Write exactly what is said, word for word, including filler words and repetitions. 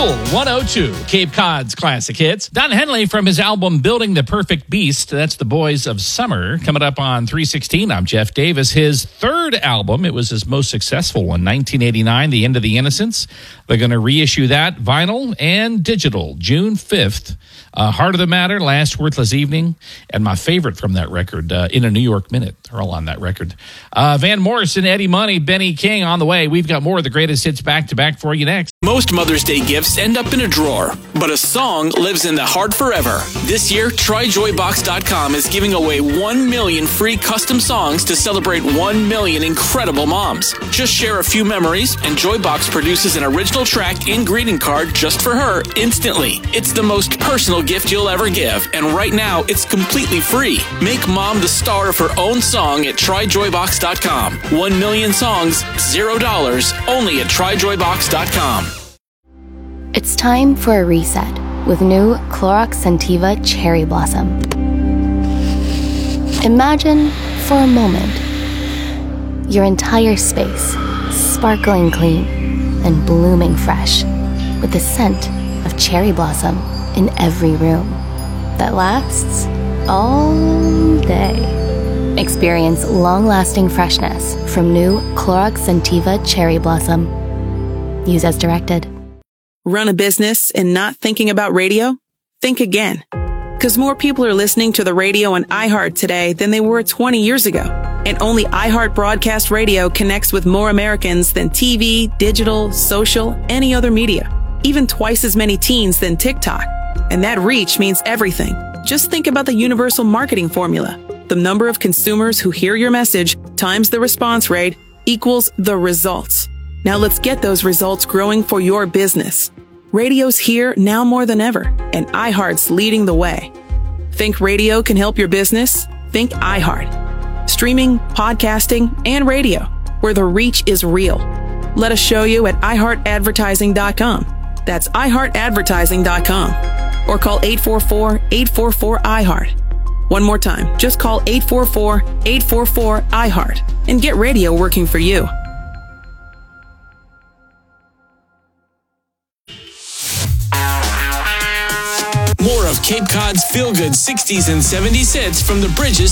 Cool one oh two, Cape Cod's classic hits. Don Henley from his album Building the Perfect Beast. That's The Boys of Summer. Coming up on three sixteen, I'm Jeff Davis. His third album, it was his most successful one, nineteen eighty-nine, The End of the Innocents. They're going to reissue that vinyl and digital June fifth. Uh, Heart of the Matter, Last Worthless Evening, and my favorite from that record, uh, In a New York Minute. They're all on that record. Uh, Van Morrison, Eddie Money, Benny King on the way. We've got more of the greatest hits back-to-back for you next. Most Mother's Day gifts end up in a drawer, but a song lives in the heart forever. This year, Try Joy Box dot com is giving away one million free custom songs to celebrate one million incredible moms. Just share a few memories, and Joybox produces an original track and greeting card just for her instantly. It's the most personal gift you'll ever give, and right now, it's completely free. Make mom the star of her own song at Try Joy Box dot com. One million songs, zero dollars, only at Try Joy Box dot com. It's time for a reset with new Clorox Scentiva Cherry Blossom. Imagine, for a moment, your entire space sparkling clean and blooming fresh with the scent of cherry blossom in every room that lasts all day. Experience long-lasting freshness from new Clorox Scentiva Cherry Blossom. Use as directed. Run a business and not thinking about radio? Think again. Because more people are listening to the radio on iHeart today than they were twenty years ago. And only iHeart Broadcast Radio connects with more Americans than T V, digital, social, any other media. Even twice as many teens than TikTok. And that reach means everything. Just think about the universal marketing formula. The number of consumers who hear your message times the response rate equals the results. Now let's get those results growing for your business. Radio's here now more than ever, and iHeart's leading the way. Think radio can help your business? Think iHeart. Streaming, podcasting, and radio, where the reach is real. Let us show you at i heart advertising dot com. That's i heart advertising dot com. Or call eight four four, eight four four, I heart. One more time, just call eight four four, eight four four, I heart and get radio working for you. More of Cape Cod's feel-good sixties and seventies hits from the Bridges